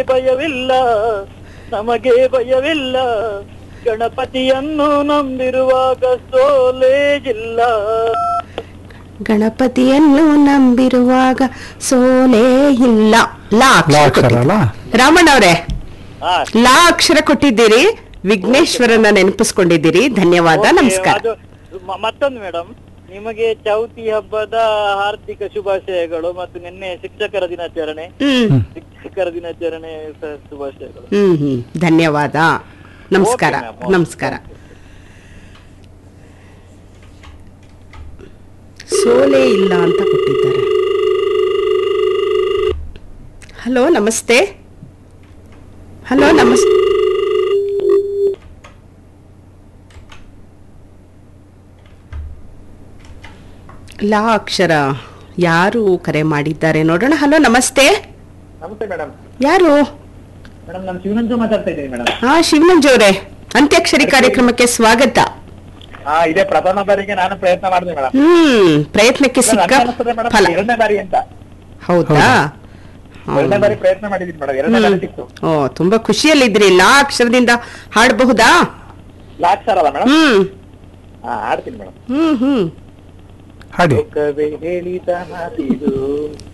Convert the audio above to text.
ಭಯವಿಲ್ಲ, ನಮಗೆ ಭಯವಿಲ್ಲ, ಗಣಪತಿಯನ್ನು ನಂಬಿರುವಾಗ ಸೋಲೇ ಇಲ್ಲ. ಗಣಪತಿಯನ್ನು ನಂಬಿರುವಾಗ ಸೋಲೇ ಇಲ್ಲ. ಲಾ ಅಕ್ಷರ ರಾಮಣ್ಣ ಅವರೇ, ಲಾ ಅಕ್ಷರ ಕೊಟ್ಟಿದ್ದೀರಿ, ವಿಘ್ನೇಶ್ವರನ ನೆನಪಿಸ್ಕೊಂಡಿದ್ದೀರಿ. ಧನ್ಯವಾದ, ನಮಸ್ಕಾರ. ಮತ್ತೊಂದು ಮೇಡಮ್, ನಿಮಗೆ ಚೌತಿ ಹಬ್ಬದ ಹಾರ್ದಿಕ ಶುಭಾಶಯಗಳು ಮತ್ತು ನಿನ್ನೆ ಶಿಕ್ಷಕರ ದಿನಾಚರಣೆ ಶುಭಾಶಯಗಳು. ಧನ್ಯವಾದ, ನಮಸ್ಕಾರ. ನಮಸ್ಕಾರ. ಸೋಲೇ ಇಲ್ಲ ಅಂತ ಕೊಟ್ಟಿದ್ದಾರೆ. ಹಲೋ, ನಮಸ್ತೆ. ಹಲೋ, ನಮಸ್ತೆ. ಲಾ ಅಕ್ಷರ ಯಾರು ಕರೆ ಮಾಡಿದ್ದಾರೆ ನೋಡೋಣ. ಹಲೋ, ನಮಸ್ತೆ. ನಮಸ್ತೆ ಮೇಡಮ್. ಯಾರು? ಮೇಡಮ್, ನಾನು ಶಿವನಂಜು ಮಾತಾಡ್ತಾ ಇದ್ದೀನಿ ಮೇಡಮ್. ಹಾ, ಶಿವನಂಜು ಅವರೇ, ಅಂತ್ಯಾಕ್ಷರಿ ಕಾರ್ಯಕ್ರಮಕ್ಕೆ ಸ್ವಾಗತ. ಇದೇ ಪ್ರಥಮ ಬಾರಿಗೆ ನಾನು ಪ್ರಯತ್ನ ಮಾಡಿದೆ ಮೇಡಮ್. ಪ್ರಯತ್ನಕ್ಕೆ ಸಿಕ್ಕ ಫಲ. ಎರಡನೇ ಬಾರಿ ಅಂತ. ಹೌದಾ? ಎರಡನೇ ಬಾರಿ ಪ್ರಯತ್ನ ಮಾಡಿದ್ದೀನಿ ಮೇಡಮ್, ಎರಡನೇ ಬಾರಿ ಸಿಕ್ತು. ಓ, ತುಂಬಾ ಖುಷಿಯಲ್ಲಿದ್ರಿ. ಲಾ ಅಕ್ಷರದಿಂದ ಹಾಡಬಹುದಾ? ಲಾ ಅಕ್ಷರ ಅಲ್ಲ ಮೇಡಮ್? ಹಾಡ್ತೀನಿ ಮೇಡಮ್. ಹಾಡಿ. ಹೇಳಿದ ಮಾತಿದು